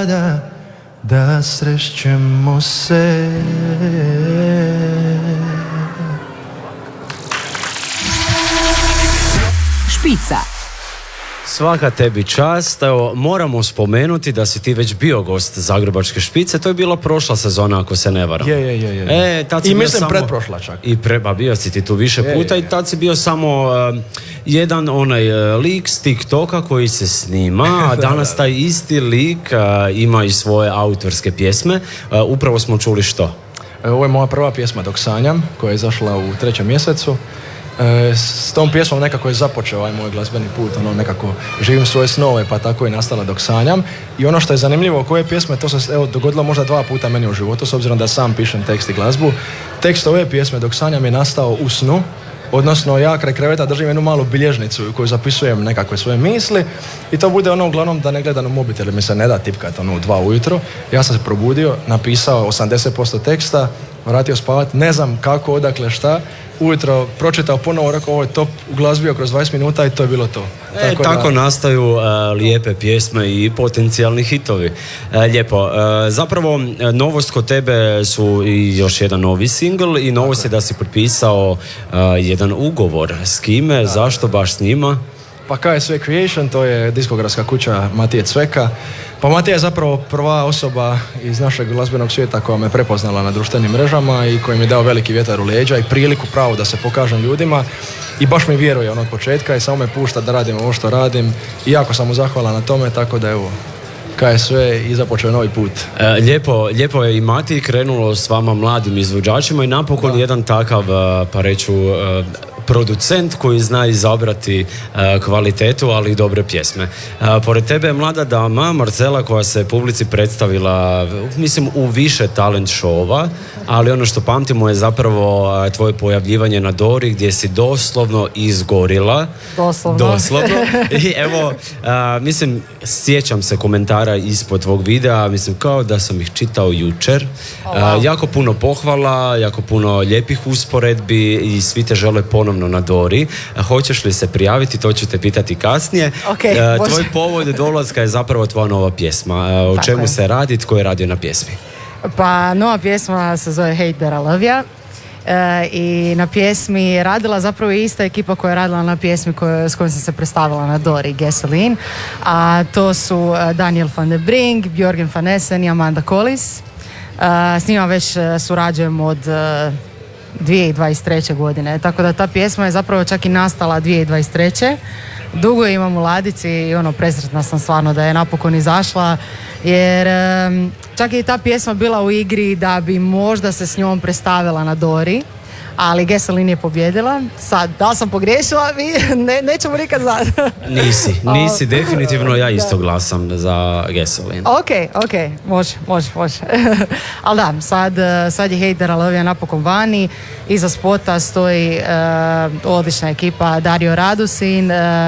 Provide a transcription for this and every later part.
tada da srećemo se. Špica. Svaka tebi čast. Evo, moramo spomenuti da si ti već bio gost Zagrebačke špice. To je bila prošla sezona, ako se ne varam. Je. Tad si I bio mislim samo... pretprošla čak. Bio si ti tu više puta. I tad si bio samo jedan lik s TikToka koji se snima, a danas taj isti lik ima i svoje autorske pjesme. Upravo smo čuli što? Ovo je moja prva pjesma Dok sanjam, koja je izašla u 3. mjesecu. S tom pjesmom nekako je započeo ovaj moj glazbeni put, nekako živim svoje snove, pa tako je nastala Dok sanjam. I ono što je zanimljivo oko ove pjesme, to se dogodilo možda 2 puta meni u životu, s obzirom da sam pišem tekst i glazbu. Tekst ove pjesme Dok sanjam je nastao u snu, odnosno ja kraj kreveta držim jednu malu bilježnicu u kojoj zapisujem nekakve svoje misli i to bude uglavnom da ne gledam u mobitel, mi se ne da tipkati u 2 ujutro. Ja sam se probudio, napisao 80% teksta, vratio spavat, ne znam kako, odakle, šta, ujutro pročitao ponovo, rekao ovo je top, uglazbio kroz 20 minuta i to je bilo to. Tako nastaju lijepe pjesme i potencijalni hitovi. Lijepo. Zapravo, novost kod tebe su i još jedan novi singl i novost je da si potpisao jedan ugovor. S kime? Zašto baš s njima? Pa KSV Creation, to je diskografska kuća Matije Cveka. Pa Matija je zapravo prva osoba iz našeg glazbenog svijeta koja me prepoznala na društvenim mrežama i koji mi je dao veliki vjetar u leđa i priliku pravo da se pokažem ljudima i baš mi vjeruje od početka i samo me pušta da radim ovo što radim i jako sam mu zahvalan na tome, tako da evo, KSV i započeo novi put. Lijepo je i Matiji krenulo s vama mladim izvođačima i napokon jedan takav, pa reću, producent koji zna izabrati kvalitetu, ali i dobre pjesme. Pored tebe je mlada dama Marcela koja se publici predstavila, mislim, u više talent showova, ali ono što pamtimo je zapravo tvoje pojavljivanje na Dori gdje si doslovno izgorila. Doslovno. I evo, mislim, sjećam se komentara ispod tvog videa, mislim kao da sam ih čitao jučer. Jako puno pohvala, jako puno lijepih usporedbi i svi te žele ponovno na Dori. Hoćeš li se prijaviti? To ću te pitati kasnije. Tvoj povod dolaska je zapravo tvoja nova pjesma. O čemu se radi? Tko je radio na pjesmi? Pa nova pjesma se zove Hate That I Love Ya. I na pjesmi radila zapravo ista ekipa koja je radila na pjesmi s kojom sam se predstavila na Dori, Gasoline. A to su Daniel van der Brink, Björgen van Essen i Amanda Collis. S njima već surađujem od 2023. godine, tako da ta pjesma je zapravo čak i nastala 2023. Dugo je imam u ladici i presretna sam stvarno da je napokon izašla, jer čak i ta pjesma bila u igri da bi možda se s njom predstavila na Dori, ali Gasoline je pobjedila. Sad, da li sam pogriješila? Nećemo nikad znati. Nisi, definitivno ja isto glasam za Gasoline. Ok, može. Ali da, sad je Hate That I Love Ya napokon vani. Iza spota stoji odlična ekipa Dario Radusin,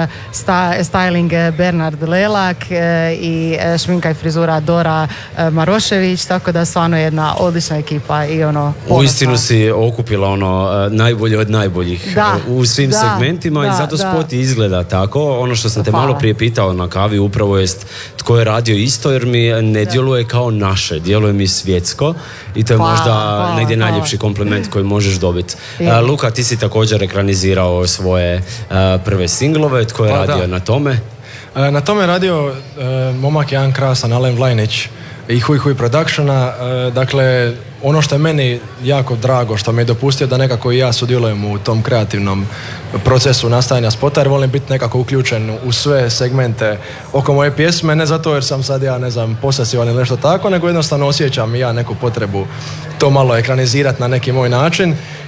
styling Bernard Lelak i šminka i frizura Dora Marošević, tako da stvarno jedna odlična ekipa i uistinu si okupila najbolje od najboljih u svim segmentima i zato spot izgleda tako. Ono što sam te malo prije pitao na kavi upravo jest tko je radio isto, jer mi ne djeluje kao naše, djeluje mi svjetsko i to je možda negdje najljepši kompliment koji možeš dobiti. Luka, ti si također ekranizirao svoje prve singlove, tko je radio na tome? Na tome je radio momak jedan krasan, Alen Vlajnić i Huj Productiona. Dakle, ono što je meni jako drago, što mi je dopustio da nekako i ja sudjelujem u tom kreativnom procesu nastajanja spota, jer volim biti nekako uključen u sve segmente oko moje pjesme, ne zato jer sam sad posesivan ili nešto tako, nego jednostavno osjećam i ja neku potrebu to malo ekranizirati na neki moj način